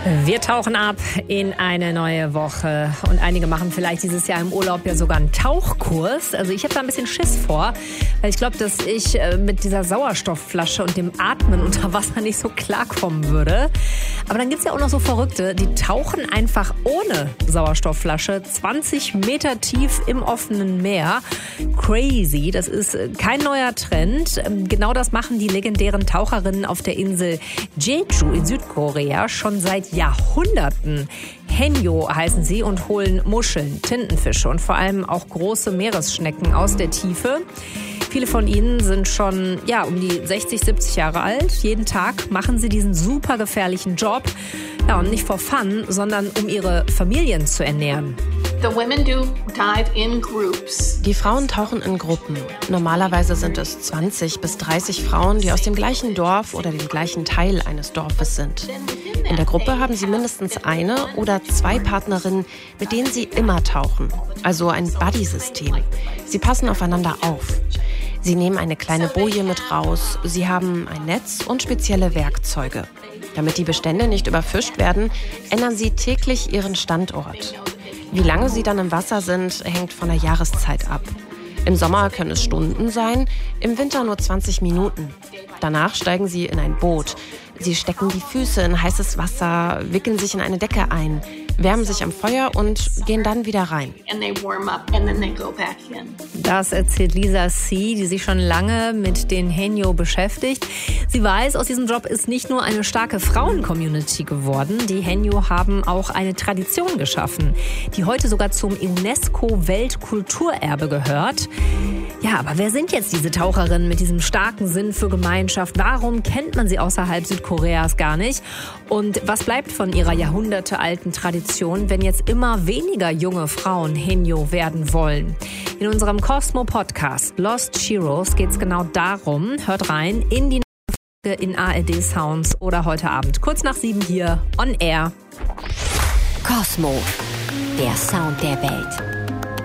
Wir tauchen ab in eine neue Woche und einige machen vielleicht dieses Jahr im Urlaub ja sogar einen Tauchkurs. Also ich habe da ein bisschen Schiss vor, weil ich glaube, dass ich mit dieser Sauerstoffflasche und dem Atmen unter Wasser nicht so klarkommen würde. Aber dann gibt's ja auch noch so Verrückte, die tauchen einfach ohne Sauerstoffflasche 20 Meter tief im offenen Meer. Crazy, das ist kein neuer Trend. Genau das machen die legendären Taucherinnen auf der Insel Jeju in Südkorea schon seit Jahrhunderten. Haenyeo heißen sie und holen Muscheln, Tintenfische und vor allem auch große Meeresschnecken aus der Tiefe. Viele von ihnen sind schon um die 60, 70 Jahre alt. Jeden Tag machen sie diesen super gefährlichen Job. Ja, und nicht for fun, sondern um ihre Familien zu ernähren. The women do dive in groups. Die Frauen tauchen in Gruppen. Normalerweise sind es 20 bis 30 Frauen, die aus dem gleichen Dorf oder dem gleichen Teil eines Dorfes sind. In der Gruppe haben sie mindestens eine oder zwei Partnerinnen, mit denen sie immer tauchen. Also ein Buddy-System. Sie passen aufeinander auf. Sie nehmen eine kleine Boje mit raus. Sie haben ein Netz und spezielle Werkzeuge. Damit die Bestände nicht überfischt werden, ändern sie täglich ihren Standort. Wie lange sie dann im Wasser sind, hängt von der Jahreszeit ab. Im Sommer können es Stunden sein, im Winter nur 20 Minuten. Danach steigen sie in ein Boot. Sie stecken die Füße in heißes Wasser, wickeln sich in eine Decke ein, wärmen sich am Feuer und gehen dann wieder rein. Das erzählt Lisa C., die sich schon lange mit den Haenyeo beschäftigt. Sie weiß, aus diesem Job ist nicht nur eine starke Frauen-Community geworden. Die Haenyeo haben auch eine Tradition geschaffen, die heute sogar zum UNESCO-Weltkulturerbe gehört. Ja, aber wer sind jetzt diese Taucherinnen mit diesem starken Sinn für Gemeinschaft? Warum kennt man sie außerhalb Südkoreas gar nicht? Und was bleibt von ihrer jahrhundertealten Tradition, wenn jetzt immer weniger junge Frauen Haenyeo werden wollen? In unserem Cosmo-Podcast Lost Heroes geht es genau darum. Hört rein in die Folge in ARD Sounds oder heute Abend kurz nach 7 hier on Air. Cosmo, der Sound der Welt.